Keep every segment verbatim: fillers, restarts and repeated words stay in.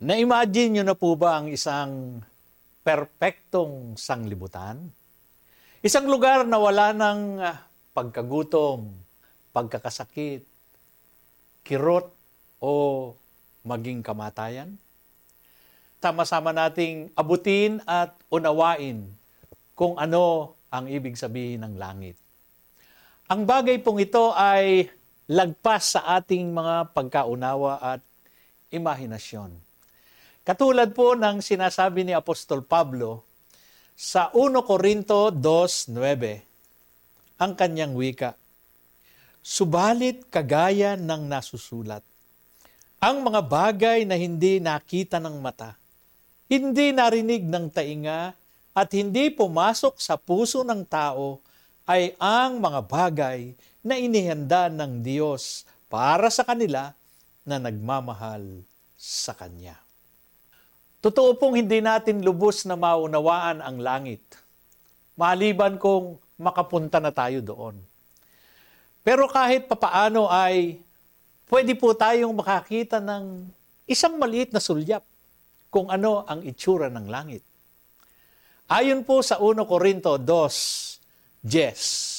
Na-imagine nyo na po ba ang isang perpektong sanglibutan? Isang lugar na wala ng ah, pagkagutom, pagkakasakit, kirot o maging kamatayan? Sama-sama nating abutin at unawain kung ano ang ibig sabihin ng langit. Ang bagay pong ito ay lagpas sa ating mga pagkaunawa at imahinasyon. Katulad po ng sinasabi ni Apostol Pablo sa First Corinto two nine, ang kanyang wika, "Subalit kagaya ng nasusulat, ang mga bagay na hindi nakita ng mata, hindi narinig ng tainga, at hindi pumasok sa puso ng tao ay ang mga bagay na inihanda ng Diyos para sa kanila na nagmamahal sa Kanya." Totoo pong hindi natin lubos na maunawaan ang langit, maliban kung makapunta na tayo doon. Pero kahit papaano ay pwede po tayong makakita ng isang maliit na sulyap kung ano ang itsura ng langit. Ayon po sa First Corinto two ten,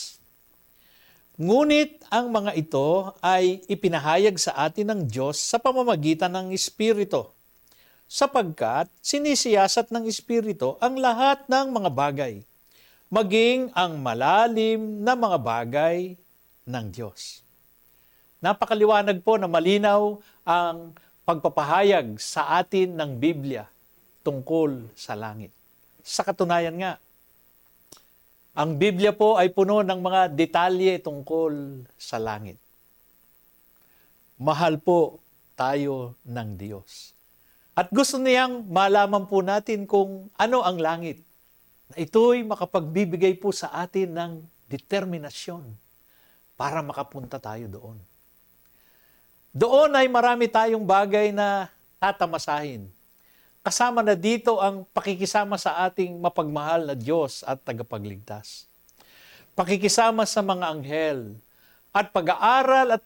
"Ngunit ang mga ito ay ipinahayag sa atin ng Diyos sa pamamagitan ng Espiritu, sapagkat sinisiyasat ng Espiritu ang lahat ng mga bagay, maging ang malalim na mga bagay ng Diyos." Napakaliwanag po na malinaw ang pagpapahayag sa atin ng Biblia tungkol sa langit. Sa katunayan nga, ang Biblia po ay puno ng mga detalye tungkol sa langit. Mahal po tayo ng Diyos. At gusto niyang malaman po natin kung ano ang langit. Na ito'y makapagbibigay po sa atin ng determinasyon para makapunta tayo doon. Doon ay marami tayong bagay na tatamasahin. Kasama na dito ang pakikisama sa ating mapagmahal na Diyos at tagapagligtas. Pakikisama sa mga anghel at pag-aaral at